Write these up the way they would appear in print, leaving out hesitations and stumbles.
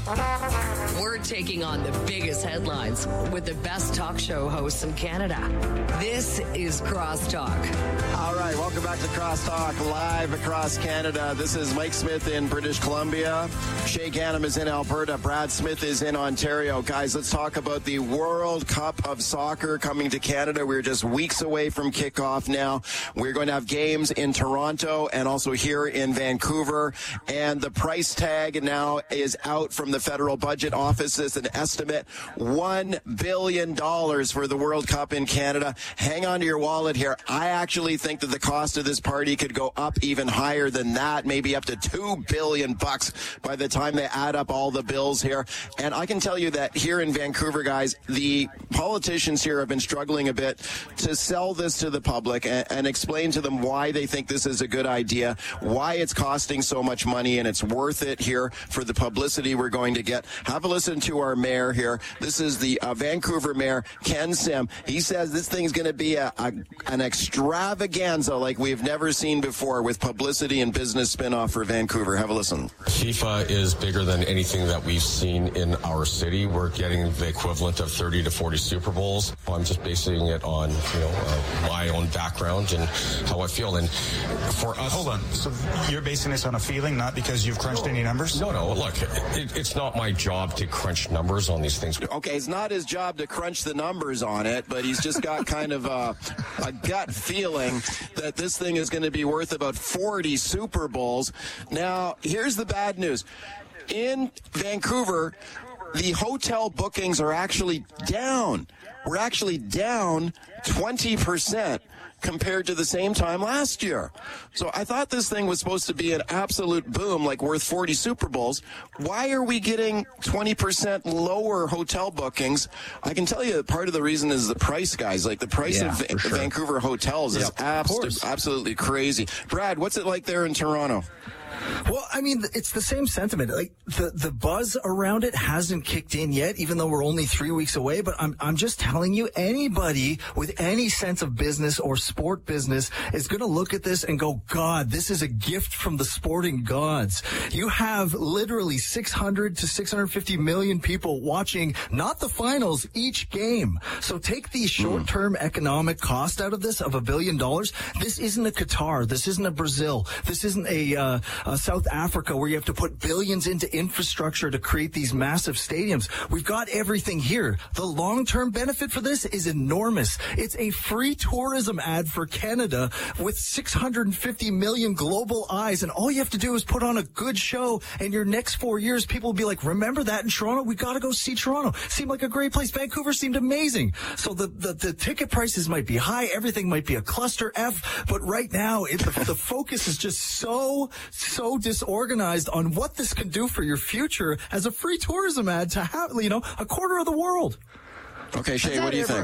We're taking on the biggest headlines with the best talk show hosts in Canada. This is Crosstalk. All right, welcome back to Crosstalk, live across Canada. This is Mike Smith in British Columbia. Shay Gannam is in Alberta. Brad Smith is in Ontario. Guys, let's talk about the World Cup of Soccer coming to Canada. We're just weeks away from kickoff now. We're going to have games in Toronto and also here in Vancouver. And the price tag now is out from the federal budget office. It's an estimate $1 billion for the World Cup in Canada. Hang on to your wallet here. I actually think that the cost of this party could go up even higher than that, maybe up to $2 billion by the time they add up all the bills here. And I can tell you that here in Vancouver, guys, the politicians here have been struggling a bit to sell this to the public and explain to them why they think this is a good idea, why it's costing so much money, and it's worth it here for the publicity we're going to get. Have a listen to our mayor here. This is the Vancouver mayor, Ken Sim. He says this thing's going to be an extravaganza like we've never seen before with publicity and business spinoff for Vancouver. Have a listen. FIFA is bigger than anything that we've seen in our city. We're getting the equivalent of 30 to 40 Super Bowls. I'm just basing it on, my own background and how I feel. And for us... Hold on. So you're basing this on a feeling, not because you've crunched any numbers? No. Look, it's not my job to crunch numbers on these things. Okay, it's not his job to crunch the numbers on it, but he's just got kind of a gut feeling that this thing is going to be worth about 40 Super Bowls. Now, here's the bad news. In Vancouver, the hotel bookings are actually down. We're actually down 20% compared to the same time last year. So I thought this thing was supposed to be an absolute boom, like worth 40 Super Bowls. Why are we getting 20% lower hotel bookings? I can tell you that part of the reason is the price, guys. Like the price of Vancouver hotels is absolutely crazy. Brad, what's it like there in Toronto? Well, I mean, it's the same sentiment. Like the buzz around it hasn't kicked in yet, even though we're only 3 weeks away. But I'm just telling you, anybody with any sense of business or sport business is going to look at this and go, God, this is a gift from the sporting gods. You have literally 600 to 650 million people watching, not the finals, each game. So take the short-term economic cost out of this of $1 billion. This isn't a Qatar. This isn't a Brazil. This isn't a South Africa where you have to put billions into infrastructure to create these massive stadiums. We've got everything here. The long-term benefit for this is enormous. It's a free tourism ad for Canada with 650 million global eyes, and all you have to do is put on a good show, and your next 4 years, people will be like, remember that in Toronto? We got to go see Toronto. Seemed like a great place. Vancouver seemed amazing. So the ticket prices might be high. Everything might be a cluster F, but right now, the focus is just so disorganized on what this can do for your future as a free tourism ad to have, a quarter of the world. Okay, Shay, what do you think?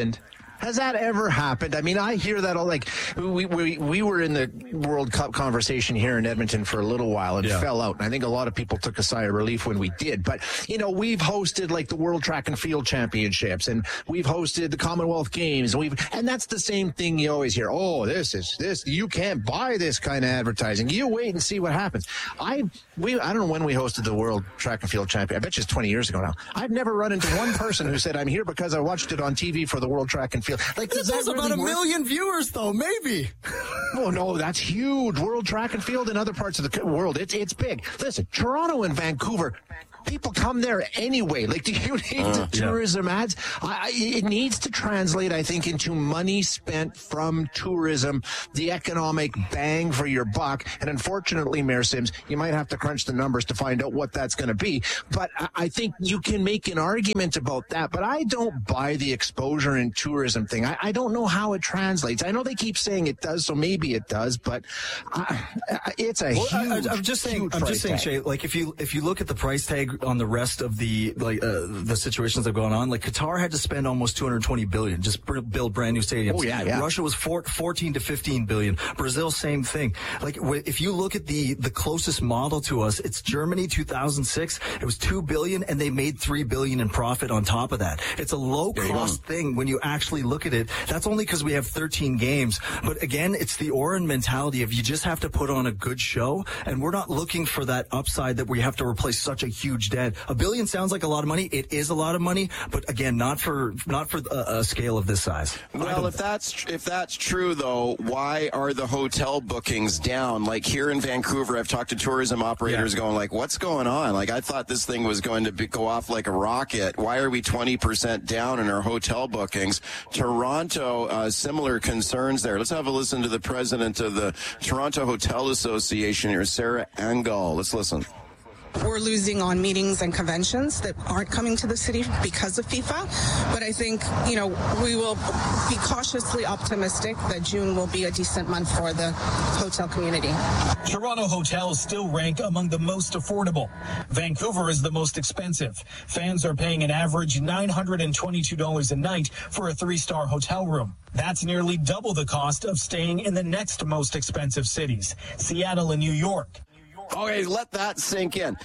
Has that ever happened? I mean, I hear that all, like, we were in the World Cup conversation here in Edmonton for a little while and fell out. And I think a lot of people took a sigh of relief when we did. But, we've hosted like the World Track and Field Championships, and we've hosted the Commonwealth Games, and that's the same thing you always hear. Oh, this, you can't buy this kind of advertising. You wait and see what happens. I don't know when we hosted the World Track and Field Champion. I bet you it's 20 years ago now. I've never run into one person who said, I'm here because I watched it on TV for the World Track and Field. Like, this has about 1 million viewers, though, maybe. Oh, no, that's huge. World Track and Field in other parts of the world, it's big. Listen, Toronto and Vancouver, people come there anyway. Like, do you need the tourism ads? It needs to translate, I think, into money spent from tourism, the economic bang for your buck. And unfortunately, Mayor Sims, you might have to crunch the numbers to find out what that's going to be. But I think you can make an argument about that. But I don't buy the exposure and tourism thing. I don't know how it translates. I know they keep saying it does, so maybe it does. But it's a huge. I'm just saying, Shay. Like, if you look at the price tag on the rest of the situations that are going on, like Qatar had to spend almost $220 billion just build brand new stadiums. Oh yeah. Russia was 14 to 15 billion. Brazil, same thing. Like, if you look at the closest model to us, it's Germany 2006. It was $2 billion, and they made $3 billion in profit on top of that. It's a low cost thing when you actually look at it. That's only because we have 13 games. But again, it's the Oren mentality of you just have to put on a good show, and we're not looking for that upside that we have to replace such a huge huge debt. $1 billion sounds like a lot of money. It is a lot of money, but again, not for a scale of this size. Well, if that's true, though, why are the hotel bookings down? Like here in Vancouver, I've talked to tourism operators going like, what's going on? Like, I thought this thing was going to go off like a rocket. Why are we 20% down in our hotel bookings? Toronto, similar concerns there. Let's have a listen to the president of the Toronto Hotel Association here, Sarah Engel. Let's listen. We're losing on meetings and conventions that aren't coming to the city because of FIFA. But I think, we will be cautiously optimistic that June will be a decent month for the hotel community. Toronto hotels still rank among the most affordable. Vancouver is the most expensive. Fans are paying an average $922 a night for a 3-star hotel room. That's nearly double the cost of staying in the next most expensive cities, Seattle and New York. Okay, let that sink in.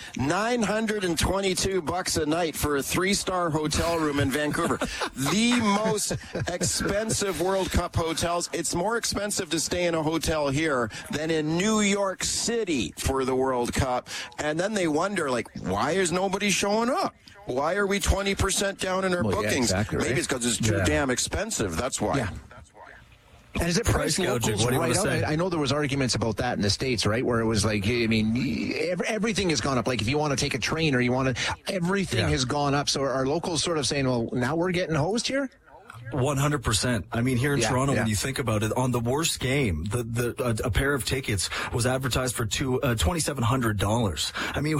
$922 a night for a 3-star hotel room in Vancouver. The most expensive World Cup hotels. It's more expensive to stay in a hotel here than in New York City for the World Cup. And then they wonder, like, why is nobody showing up? Why are we 20% down in our bookings? Yeah, exactly, right? Maybe it's because it's too damn expensive. That's why. Yeah. And is it price gouging? What do you want to say? I know there was arguments about that in the States, right? Where it was like, I mean, everything has gone up. Like if you want to take a train or everything has gone up. So are locals sort of saying, well, now we're getting hosed here? 100%. I mean, here in Toronto, when you think about it, on the worst game, a pair of tickets was advertised for $2,700. I mean,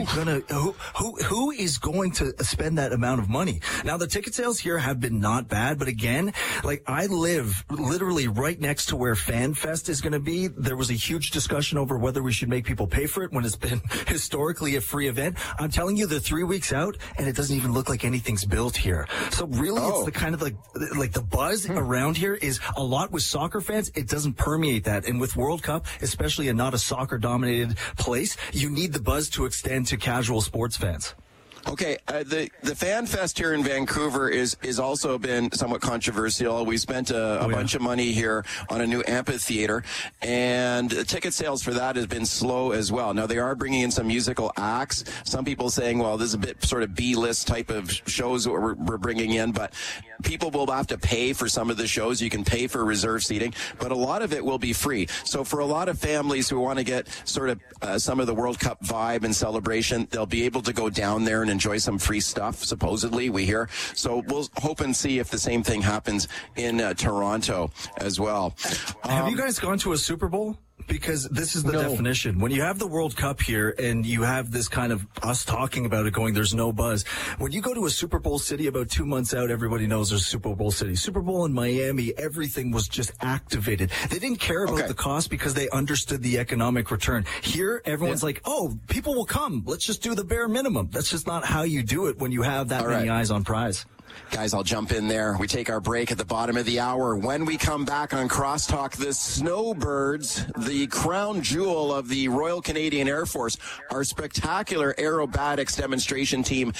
who is going to spend that amount of money? Now, the ticket sales here have been not bad, but again, like I live literally right next to where FanFest is going to be. There was a huge discussion over whether we should make people pay for it when it's been historically a free event. I'm telling you, they're 3 weeks out, and it doesn't even look like anything's built here. So really, it's the kind of like the buzz around here is a lot with soccer fans. It doesn't permeate that. And with World Cup, especially in not a soccer dominated place, you need the buzz to extend to casual sports fans. Okay, the Fan Fest here in Vancouver is also been somewhat controversial. We spent a bunch of money here on a new amphitheater, and the ticket sales for that has been slow as well. Now, they are bringing in some musical acts. Some people saying, well, this is a bit sort of B-list type of shows that we're bringing in, but people will have to pay for some of the shows. You can pay for reserved seating, but a lot of it will be free. So for a lot of families who want to get sort of some of the World Cup vibe and celebration, they'll be able to go down there and enjoy some free stuff, supposedly, we hear. So we'll hope and see if the same thing happens in Toronto as well. Have you guys gone to a Super Bowl? Because this is the definition. When you have the World Cup here and you have this kind of us talking about it going, there's no buzz. When you go to a Super Bowl city about 2 months out, everybody knows there's a Super Bowl city. Super Bowl in Miami, everything was just activated. They didn't care about the cost because they understood the economic return. Here, everyone's like, oh, people will come. Let's just do the bare minimum. That's just not how you do it when you have that many eyes on prize. Guys, I'll jump in there. We take our break at the bottom of the hour. When we come back on Crosstalk, the Snowbirds, the crown jewel of the Royal Canadian Air Force, our spectacular aerobatics demonstration team,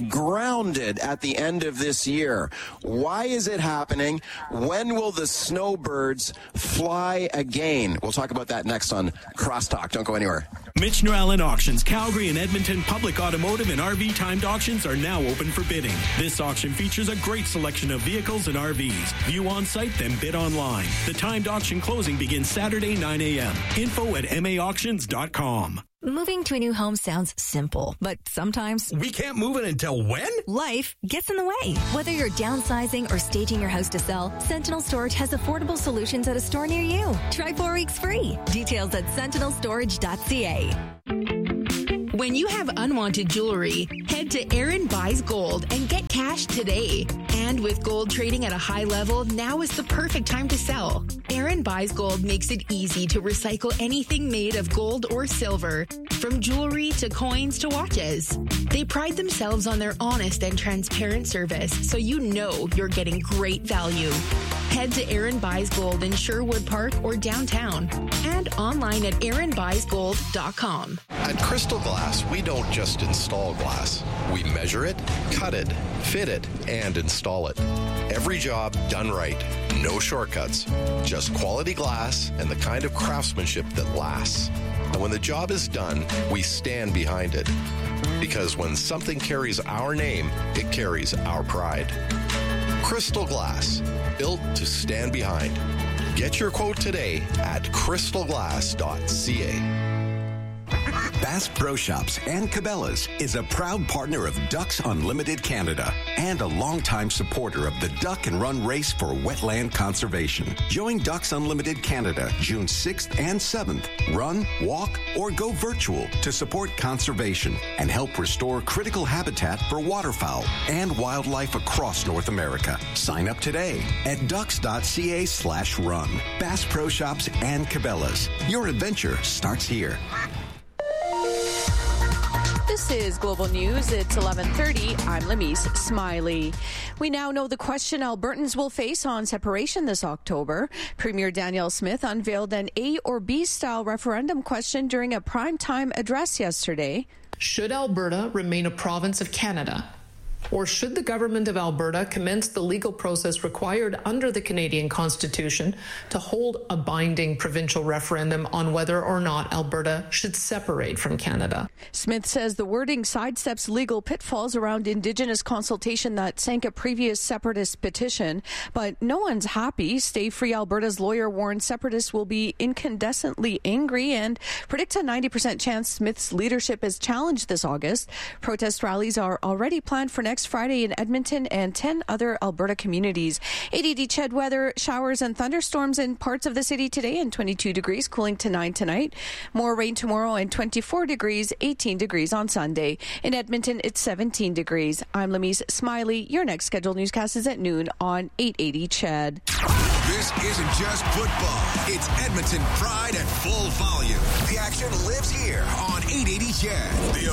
grounded at the end of this year. Why is it happening? When will the Snowbirds fly again? We'll talk about that next on Crosstalk. Don't go anywhere. Mitch Newallen Auctions, Calgary and Edmonton public automotive and RV timed auctions are now open for bidding. This auction features a great selection of vehicles and RVs. View on site, then bid online. The timed auction closing begins Saturday, 9 a.m. Info at maauctions.com. Moving to a new home sounds simple, but sometimes we can't move it until when? Life gets in the way. Whether you're downsizing or staging your house to sell, Sentinel Storage has affordable solutions at a store near you. Try 4 weeks free. Details at sentinelstorage.ca. When you have unwanted jewelry, head to Aaron Buys Gold and get cash today. And with gold trading at a high level, now is the perfect time to sell. Aaron Buys Gold makes it easy to recycle anything made of gold or silver, from jewelry to coins to watches. They pride themselves on their honest and transparent service, so you know you're getting great value. Head to Aaron Buys Gold in Sherwood Park or downtown, and online at aaronbuysgold.com. At Crystal Glass, we don't just install glass. We measure it, cut it, fit it, and install it. Every job done right. No shortcuts. Just quality glass and the kind of craftsmanship that lasts. And when the job is done, we stand behind it. Because when something carries our name, it carries our pride. Crystal Glass, built to stand behind. Get your quote today at crystalglass.ca. Bass Pro Shops and Cabela's is a proud partner of Ducks Unlimited Canada and a longtime supporter of the Duck and Run Race for Wetland Conservation. Join Ducks Unlimited Canada June 6th and 7th. Run, walk, or go virtual to support conservation and help restore critical habitat for waterfowl and wildlife across North America. Sign up today at ducks.ca/run. Bass Pro Shops and Cabela's. Your adventure starts here. This is Global News. It's 11:30. I'm Lamise Smiley. We now know the question Albertans will face on separation this October. Premier Danielle Smith unveiled an A or B style referendum question during a primetime address yesterday. Should Alberta remain a province of Canada? Or should the government of Alberta commence the legal process required under the Canadian Constitution to hold a binding provincial referendum on whether or not Alberta should separate from Canada? Smith says the wording sidesteps legal pitfalls around Indigenous consultation that sank a previous separatist petition. But no one's happy. Stay Free Alberta's lawyer warns separatists will be incandescently angry and predicts a 90% chance Smith's leadership is challenged this August. Protest rallies are already planned for next Friday in Edmonton and 10 other Alberta communities. 80 Ched weather, showers and thunderstorms in parts of the city today and 22 degrees, cooling to 9 tonight. More rain tomorrow and 24 degrees, 18 degrees on Sunday. In Edmonton, it's 17 degrees. I'm Lamise Smiley. Your next scheduled newscast is at noon on 880 Ched. This isn't just football. It's Edmonton pride at full volume. The action lives here on 880 Ched.